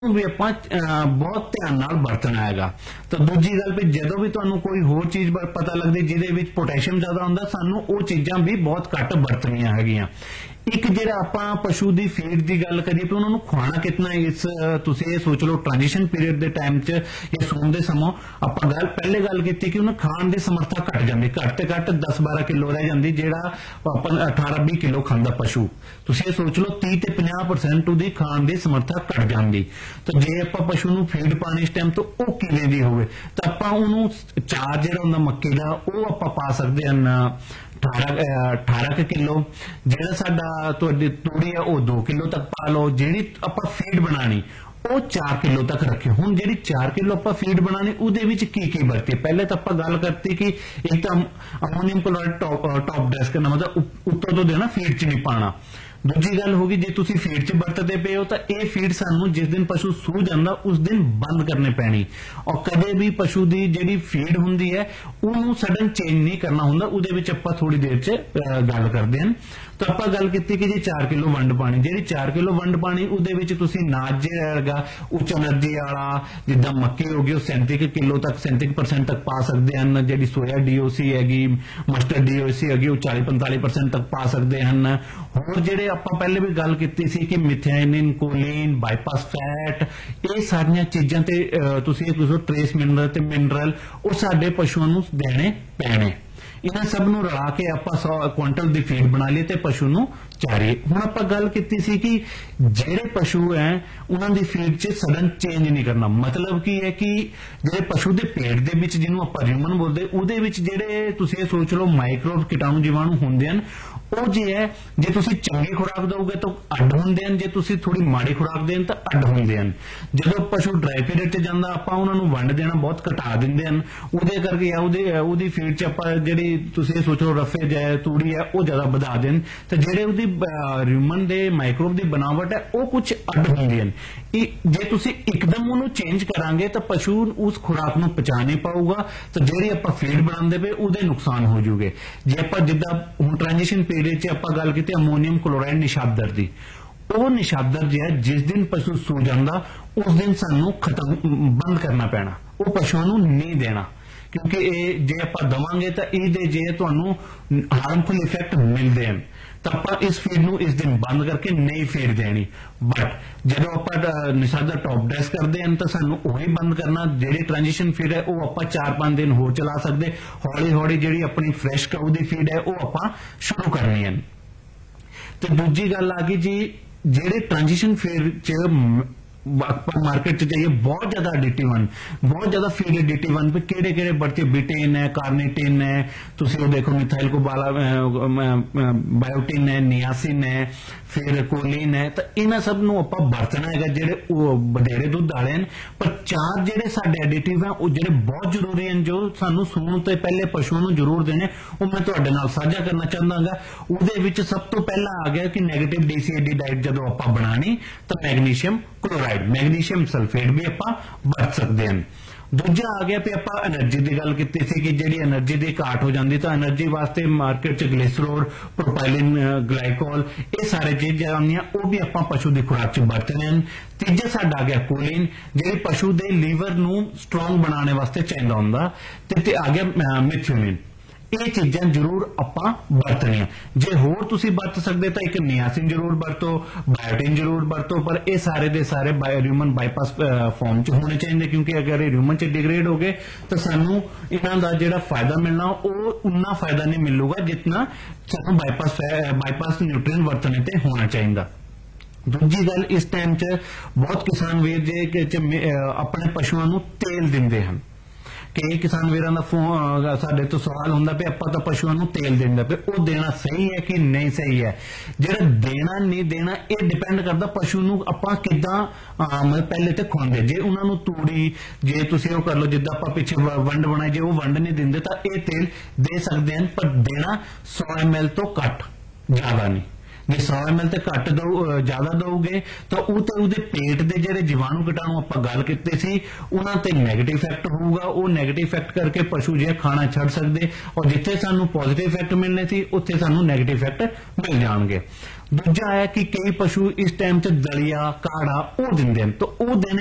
ਵੀ ਆਪਾਂ ਬਹੁਤ ਧਿਆਨ ਨਾਲ ਵਰਤਣਾ ਹੈਗਾ। ਤਾਂ ਦੂਜੀ ਗੱਲ ਵੀ ਜਦੋਂ ਵੀ ਤੁਹਾਨੂੰ ਕੋਈ ਹੋਰ ਚੀਜ਼ ਪਤਾ ਲੱਗਦੀ ਜਿਹਦੇ ਵਿੱਚ ਪੋਟੈਸ਼ੀਅਮ ਜ਼ਿਆਦਾ ਹੁੰਦਾ, ਸਾਨੂੰ ਉਹ ਚੀਜ਼ਾਂ ਵੀ ਬਹੁਤ ਘੱਟ ਵਰਤਣੀਆਂ ਹੈਗੀਆਂ। ਇੱਕ ਜਿਹੜਾ ਆਪਾਂ ਪਸ਼ੂ ਦੀ ਫੀਡ ਦੀ ਗੱਲ ਕਰੀਏ ਤਾਂ ਉਹਨਾਂ ਨੂੰ ਖਵਾਉਣਾ ਕਿਤਨਾ, ਇਸ ਤੁਸੀਂ ਇਹ ਸੋਚ ਲਓ ਟ੍ਰਾਂਜੀਸ਼ਨ ਪੀਰੀਅਡ ਦੇ ਟਾਈਮ 'ਚ ਜਾਂ ਸੂਣ ਦੇ ਸਮਾਂ ਆਪਾਂ ਪਹਿਲੇ ਗੱਲ ਕੀਤੀ ਕਿ ਉਹਨਾਂ ਖਾਣ ਦੀ ਸਮਰੱਥਾ ਘਟ ਜਾਂਦੀ, ਘੱਟ ਤੇ ਘੱਟ 10-12 ਕਿਲੋ ਰਹਿ ਜਾਂਦੀ, ਜਿਹੜਾ ਆਪਾਂ 18-20 ਕਿਲੋ ਖਾਂਦਾ ਪਸ਼ੂ। ਤੁਸੀਂ ਇਹ ਸੋਚ ਲਓ 30 ਤੇ 50% ਉਹਦੀ ਖਾਣ ਦੀ ਸਮਰੱਥਾ ਘਟ ਜਾਂਦੀ। ਤਾਂ ਜੇ ਆਪਾਂ ਪਸ਼ੂ ਨੂੰ ਫੀਡ ਪਾਣੀ ਇਸ ਟਾਈਮ ਤੋਂ ਉਹ ਕਿਵੇਂ ਦੀ ਹੋਵੇ ਤਾਂ ਆਪਾਂ ਉਹਨੂੰ ਚਾਰ ਜਿਹੜਾ ਹੁੰਦਾ ਮੱਕੀ ਦਾ ਉਹ ਆਪਾਂ ਪਾ ਸਕਦੇ ਹਨ 18 ਕਿਲੋ। ਜਿਹੜਾ ਸਾਡਾ ਤੁਹਾਡੀ ਤੂੜੀ ਆ ਉਹ 2 ਕਿਲੋ ਤੱਕ ਪਾ ਲਓ। ਜਿਹੜੀ ਆਪਾਂ ਫੀਡ ਬਣਾਣੀ ਉਹ 4 ਕਿਲੋ ਤੱਕ ਰੱਖਿਓ। ਹੁਣ ਜਿਹੜੀ 4 ਕਿਲੋ ਆਪਾਂ ਫੀਡ ਬਣਾਣੀ ਉਹਦੇ ਵਿੱਚ ਕੀ ਕੀ ਵਰਤੀ, ਪਹਿਲੇ ਤਾਂ ਆਪਾਂ ਗੱਲ ਕਰਤੀ ਕਿ ਇੱਕ ਤਾਂ ਅਮੋਨੀਅਮ ਕਲੋਰਾਈਡ ਟੌਪ ਡੈਸ ਕਰਨਾ, ਮਤਲਬ ਉੱਤੋਂ ਤੋਂ ਦੇਣਾ, ਫੀਡ 'ਚ ਨਹੀਂ ਪਾਣਾ। ਦੂਜੀ ਗੱਲ ਹੋ ਗਈ ਜੇ ਤੁਸੀਂ ਫੀਡ 'ਚ ਵਰਤਦੇ ਪਏ ਹੋ ਤਾਂ ਇਹ ਫੀਡ ਸਾਨੂੰ ਜਿਸ ਦਿਨ ਪਸ਼ੂ ਸੂ ਜਾਂਦਾ ਉਸ ਦਿਨ ਬੰਦ ਕਰਨੀ ਪੈਣੀ। ਔਰ ਕਦੇ ਵੀ ਪਸ਼ੂ ਦੀ ਜਿਹੜੀ ਫੀਡ ਹੁੰਦੀ ਹੈ ਉਹਨੂੰ ਸਡਨ ਚੇਂਜ ਨਹੀਂ ਕਰਨਾ ਹੁੰਦਾ, ਉਹਦੇ ਵਿੱਚ ਆਪਾਂ ਥੋੜੀ ਦੇਰ 'ਚ ਗੱਲ ਕਰਦੇ ਹਾਂ। ਤਾਂ ਆਪਾਂ ਗੱਲ ਕੀਤੀ ਕਿ ਜੇ 4 ਕਿਲੋ ਵੰਡ ਪਾਣੀ, ਜਿਹੜੀ 4 ਕਿਲੋ ਵੰਡ ਪਾਣੀ ਉਹਦੇ ਵਿੱਚ ਤੁਸੀਂ ਨਾਜ ਜਿਹੜਾ ਹੈਗਾ ਉੱਚ એનર્ਜੀ ਵਾਲਾ ਜਿੱਦਾਂ ਮੱਕੀ ਹੋ ਗਈ ਉਹ 37 ਕਿਲੋ ਤੱਕ 37% ਤੱਕ ਪਾ ਸਕਦੇ ਹਨ। ਜਿਹੜੀ ਸੋਇਆ ਡੀਓਸੀ ਹੈਗੀ, ਮਸਟਰਡ ਡੀਓਸੀ ਹੈਗੀ ਉਹ 40-45% ਤੱਕ ਪਾ ਸਕਦੇ ਹਨ। ਹੋਰ ਜਿਹੜੇ ਆਪਾਂ ਪਹਿਲੇ ਵੀ ਗੱਲ ਕੀਤੀ ਸੀ ਕਿ ਮਿਥਾਈਨਿਨ, ਕੋਲੀਨ, ਬਾਈਪਾਸ ਫੈਟ, ਇਹ ਸਾਰੀਆਂ ਚੀਜ਼ਾਂ ਤੇ ਤੁਸੀਂ ਇਹ ਦੱਸੋ ਟ੍ਰੇਸ ਮਿਨਰਲ ਤੇ ਮਿਨਰਲ ਉਹ ਸਾਡੇ ਪਸ਼ੂਆਂ ਨੂੰ ਦੇਣੇ ਪੈਣੇ। ਇਹਨਾਂ ਸਭ ਨੂੰ ਰਲਾ ਕੇ ਆਪਾਂ 100 ਕੁਇੰਟਲ ਦੀ ਫੀਡ ਬਣਾ ਲਈ ਤੇ ਪਸ਼ੂ ਨੂੰ ਚਾਰੀਏ। ਹੁਣ ਆਪਾਂ ਗੱਲ ਕੀਤੀ ਸੀ ਕਿ ਜਿਹੜੇ ਪਸ਼ੂ ਹੈ ਉਹਨਾਂ ਦੀ ਫੀਡ 'ਚ ਸਡਨ ਚੇਂਜ ਨਹੀਂ ਕਰਨਾ। ਮਤਲਬ ਕੀ ਹੈ ਕਿ ਜਿਹੜੇ ਪਸ਼ੂ ਦੇ ਪੇਟ ਦੇ ਵਿੱਚ ਜਿਹਨੂੰ ਆਪਾਂ ਰਿਊਮਨ ਬੋਲਦੇ ਉਹਦੇ ਵਿੱਚ ਜਿਹੜੇ ਤੁਸੀਂ ਇਹ ਸੋਚ ਲਓ ਮਾਈਕਰੋਬ ਕੀਟਾਣੂ ਜੀਵਾਣੂ ਹੁੰਦੇ ਹਨ, ਉਹ ਜੇ ਤੁਸੀਂ ਚੰਗੀ ਖੁਰਾਕ ਦਿਓਗੇ ਤਾਂ ਅੱਡ ਹੁੰਦੇ ਹਨ, ਜੇ ਤੁਸੀਂ ਥੋੜੀ ਮਾੜੀ ਖੁਰਾਕ ਦੇਣ ਤਾਂ ਅੱਡ ਹੁੰਦੇ ਹਨ। ਜਦੋਂ ਪਸ਼ੂ ਡਰਾਈ ਪੀਰੀਅਡ 'ਚ ਜਾਂਦਾ ਆਪਾਂ ਉਹਨਾਂ ਨੂੰ ਵੰਡ ਦੇਣਾ ਬਹੁਤ ਘਟਾ ਦਿੰਦੇ ਹਨ, ਉਹਦੇ ਕਰਕੇ ਉਹਦੀ ਫੀਡ 'ਚ ਆਪਾਂ ਜਿਹੜੀ ਤੁਸੀਂ ਇਹ ਸੋਚੋ ਰਫੇ ਜਾਂ ਤੂੜੀ ਹੈ ਉਹ ਜ਼ਿਆਦਾ ਵਧਾ ਦੇਣ ਤੇ ਜਿਹੜੇ ਉਹਦੀ ਰਿਊਮਨ ਦੇ ਮਾਈਕਰੋਬ ਦੀ ਬਣਾਵਟ ਹੈ ਉਹ ਕੁਝ ਅੱਡ ਹੁੰਦੀ ਹਨ। ਜੇ ਤੁਸੀਂ ਇੱਕਦਮ ਉਹਨੂੰ ਚੇਂਜ ਕਰਾਂਗੇ ਤਾਂ ਪਸ਼ੂ ਉਸ ਖੁਰਾਕ ਨੂੰ ਪਚਾ ਨਹੀਂ ਪਾਊਗਾ, ਤਾਂ ਜਿਹੜੀ ਆਪਾਂ ਫੀਡ ਬਣਾਉਂਦੇ ਪਏ ਉਹਦੇ ਨੁਕਸਾਨ ਹੋ ਜੂਗੇ। ਜੇ ਆਪਾਂ ਜਿੱਦਾਂ ਹੁਣ ਟ੍ਰਾਂਜੀਸ਼ਨ ਪੀਰੀਅਡ 'ਚ ਆਪਾਂ ਗੱਲ ਕੀਤੀ ਅਮੋਨੀਅਮ ਕਲੋਰਾਈਡ ਨਿਸ਼ਾਦਰ ਦੀ, ਉਹ ਨਿਸ਼ਾਦਰ ਜਿਹੜਾ ਜਿਸ ਦਿਨ ਪਸ਼ੂ ਸੂ ਜਾਂਦਾ ਉਸ ਦਿਨ ਸਾਨੂੰ ਬੰਦ ਕਰਨਾ ਪੈਣਾ, ਉਹ ਪਸ਼ੂਆਂ ਨੂੰ ਨਹੀਂ ਦੇਣਾ, ਕਿਉਂਕਿ ਇਹ ਜੇ ਆਪਾਂ ਦਵਾਂਗੇ ਤਾਂ ਇਹਦੇ ਜੇ ਤੁਹਾਨੂੰ ਹਾਰਮਫੁਲ ਇਫੈਕਟ ਮਿਲਦੇ ਹਨ। ਤਾਂ ਆਪਾਂ ਇਸ ਫੀਡ ਨੂੰ ਇਸ ਦਿਨ ਬੰਦ ਕਰਕੇ ਨਹੀਂ ਫੀਡ ਦੇਣੀ। ਬਟ ਜਦੋਂ ਆਪਾਂ ਨਿਸ਼ਾਦਰ ਟੌਪ ਡੈਸ ਕਰਦੇ ਹਨ ਤਾਂ ਸਾਨੂੰ ਉਹੀ ਬੰਦ ਕਰਨਾ। ਜਿਹੜੀ ਟ੍ਰਾਂਜੀਸ਼ਨ ਫੀਡ ਹੈ ਉਹ ਆਪਾਂ 4-5 ਦਿਨ ਹੋਰ ਚਲਾ ਸਕਦੇ। ਹੌਲੀ ਹੌਲੀ ਜਿਹੜੀ ਆਪਣੀ ਫਰੈਸ਼ ਕਾਊ ਦੀ ਫੀਡ ਹੈ ਉਹ ਆਪਾਂ ਸ਼ੁਰੂ ਕਰਨੀ ਹੈ। ਤੇ ਦੂਜੀ ਗੱਲ ਆ ਗਈ ਜੀ, ਜਿਹੜੇ ਟ੍ਰਾਂਜੀਸ਼ਨ ਫੀਡ 'ਚ ਆਪਾਂ ਮਾਰਕੀਟ 'ਚ ਜਾਈਏ ਬਹੁਤ ਜ਼ਿਆਦਾ ਐਡੀਟਿਵ ਹਨ, ਬਹੁਤ ਜ਼ਿਆਦਾ ਫੀਡ ਐਡੀਟਿਵ ਹਨ। ਕਿਹੜੇ ਕਿਹੜੇ ਵਰਤੇ, ਬਿਟੇਨ ਹੈ, ਕਾਰਨੀਟਿਨ ਹੈ, ਤੁਸੀਂ ਉਹ ਦੇਖੋ ਮਿਥਾਈਲ ਕੋਬਾਲਾ ਬਾਇਓਟਿਨ ਹੈ, ਨਿਆਸਿਨ ਹੈ, ਫਿਰ ਕੋਲੀਨ ਹੈ। ਤਾਂ ਇਹਨਾਂ ਸਭ ਨੂੰ ਆਪਾਂ ਵਰਤਣਾ ਹੈਗਾ ਜਿਹੜੇ ਉਹ ਵਧੇਰੇ ਦੁੱਧ ਵਾਲੇ ਹਨ। ਪਰ 4 ਜਿਹੜੇ ਸਾਡੇ ਐਡੀਟਿਵ ਹੈ ਉਹ ਜਿਹੜੇ ਬਹੁਤ ਜ਼ਰੂਰੀ ਹਨ, ਜੋ ਸਾਨੂੰ ਸੂਣ ਤੋਂ ਪਹਿਲੇ ਪਸ਼ੂਆਂ ਨੂੰ ਜ਼ਰੂਰ ਦੇਣੇ, ਉਹ ਮੈਂ ਤੁਹਾਡੇ ਨਾਲ ਸਾਂਝਾ ਕਰਨਾ ਚਾਹੁੰਦਾਗਾ। ਉਹਦੇ ਵਿੱਚ ਸਭ ਤੋਂ ਪਹਿਲਾਂ ਆ ਗਿਆ ਕਿ ਨੈਗੇਟਿਵ DCAD ਡਾਈਟ ਜਦੋਂ ਆਪਾਂ ਬਣਾਣੀ ਤਾਂ ਮੈਗਨੀਸ਼ੀਅਮ ਕਲੋਰਾਈਡ, ਮੈਗਨੀਸ਼ੀਅਮ ਸਲਫੇਟ ਵੀ ਆਪਾਂ ਵਰਤ ਸਕਦੇ ਹਾਂ। ਦੂਜਾ ਆ ਗਿਆ ਵੀ ਆਪਾਂ એનર્ਜੀ ਦੀ ਗੱਲ ਕੀਤੀ ਸੀ ਕਿ ਜਿਹੜੀ એનર્ਜੀ ਦੀ ਘਾਟ ਹੋ ਜਾਂਦੀ ਤਾਂ એનર્ਜੀ ਵਾਸਤੇ ਮਾਰਕੀਟ 'ਚ ਗਲਿਸਰੋਲ, ਪ੍ਰੋਪਾਈਲਿਨ ਗਲਾਈਕੋਲ, ਇਹ ਸਾਰੇ ਚੀਜ਼ਾਂ ਆਉਂਦੀਆਂ, ਉਹ ਵੀ ਆਪਾਂ ਪਸ਼ੂ ਦੀ ਖੁਰਾਕ 'ਚ ਵਰਤਦੇ ਹਾਂ। ਤੀਜਾ ਸਾਡਾ ਆ ਗਿਆ ਕੋਲੀਨ, ਜਿਹੜੀ ਪਸ਼ੂ ਦੇ ਲੀਵਰ ਨੂੰ ਸਟਰੋਂਗ ਬਣਾਉਣ ਵਾਸਤੇ ਚਾਹੀਦਾ ਹੁੰਦਾ। ਤੇ ਆ ਗਿਆ ਮਿਥਿਓਨਿਨ। ਇਹ ਚੀਜ਼ਾਂ ਜ਼ਰੂਰ ਆਪਾਂ ਵਰਤਣੀਆਂ। ਜੇ ਹੋਰ ਤੁਸੀਂ ਵਰਤ ਸਕਦੇ ਤਾਂ ਇੱਕ ਨਿਆਸਿਨ ਜ਼ਰੂਰ ਵਰਤੋ, ਬਾਇਓਟਿਨ ਜ਼ਰੂਰ ਵਰਤੋ, ਪਰ ਇਹ ਸਾਰੇ ਦੇ ਸਾਰੇ ਰਿਊਮਨ ਬਾਈਪਾਸ ਫਾਰਮ 'ਚ ਹੋਣੇ ਚਾਹੀਦੇ, ਕਿਉਂਕਿ ਅਗਰ ਇਹ ਰਿਊਮਨ 'ਚ ਡਿਗਰੇਡ ਹੋ ਗਏ ਤਾਂ ਸਾਨੂੰ ਇਹਨਾਂ ਦਾ ਜਿਹੜਾ ਫਾਇਦਾ ਮਿਲਣਾ ਉਹ ਉਨਾ ਫਾਇਦਾ ਨਹੀਂ ਮਿਲੂਗਾ ਜਿੰਨਾ ਸਾਨੂੰ ਬਾਈਪਾਸ ਨਿਊਟ੍ਰੀਨ ਵਰਤਣੇ ਤੇ ਹੋਣਾ ਚਾਹੀਦਾ। ਦੂਜੀ ਗੱਲ, ਇਸ ਟਾਈਮ 'ਚ ਬਹੁਤ ਕਿਸਾਨ ਵੀਰ ਜੇ ਆਪਣੇ ਪਸ਼ੂਆਂ ਨੂੰ ਤੇਲ ਦਿੰਦੇ ਹਨ। ਕਈ ਕਿਸਾਨ ਵੀਰਾਂ ਦਾ ਸਾਡੇ ਤੋਂ ਸਵਾਲ ਹੁੰਦਾ ਪਿਆ ਆਪਾਂ ਤਾਂ ਪਸ਼ੂਆਂ ਨੂੰ ਤੇਲ ਦਿੰਦੇ ਪਏ, ਉਹ ਦੇਣਾ ਸਹੀ ਹੈ ਕਿ ਨਹੀਂ ਸਹੀ ਹੈ? ਜਿਹੜਾ ਦੇਣਾ ਨਹੀਂ ਦੇਣਾ ਇਹ ਡਿਪੈਂਡ ਕਰਦਾ ਪਸ਼ੂ ਨੂੰ ਆਪਾਂ ਕਿੱਦਾਂ ਪਹਿਲੇ ਤੇ ਖਵਾਉਂਦੇ। ਜੇ ਉਹਨਾਂ ਨੂੰ ਤੂੜੀ, ਜੇ ਤੁਸੀਂ ਉਹ ਕਰ ਲਓ ਜਿੱਦਾਂ ਆਪਾਂ ਪਿੱਛੇ ਵੰਡ ਬਣਾਈ, ਜੇ ਉਹ ਵੰਡ ਨਹੀਂ ਦਿੰਦੇ ਤਾਂ ਇਹ ਤੇਲ ਦੇ ਸਕਦੇ ਹਨ, ਪਰ ਦੇਣਾ 100 ml ਤੋਂ ਘੱਟ, ਜ਼ਿਆਦਾ ਨਹੀਂ। ਜੇ 100 ml ਤੇ ਘੱਟ ਜ਼ਿਆਦਾ ਦਓਗੇ ਤਾਂ ਉਹ ਤੇ ਉਹਦੇ ਪੇਟ ਦੇ ਜਿਹੜੇ ਜੀਵਾਣੂ ਕੀਟਾਣੂ ਆਪਾਂ ਗੱਲ ਕੀਤੀ ਸੀ ਉਹਨਾਂ ਤੇ ਨੈਗੇਟਿਵ ਇਫੈਕਟ ਹੋਊਗਾ। ਉਹ ਨੈਗੇਟਿਵ ਇਫੈਕਟ ਕਰਕੇ ਪਸ਼ੂ ਜੇ ਖਾਣਾ ਛੱਡ ਸਕਦੇ, ਔਰ ਜਿੱਥੇ ਸਾਨੂੰ ਪੋਜ਼ਿਟਿਵ ਇਫੈਕਟ ਮਿਲਨੇ ਸੀ ਉੱਥੇ ਸਾਨੂੰ ਨੈਗੇਟਿਵ ਇਫੈਕਟ ਮਿਲ ਜਾਣਗੇ। ਦੂਜਾ ਹੈ ਕਿ ਕਈ ਪਸ਼ੂ ਇਸ ਟਾਈਮ 'ਚ ਦਲੀਆ ਕਾੜਾ ਉਹ ਦਿੰਦੇ ਹਨ, ਤਾਂ ਉਹ ਦੇਣੇ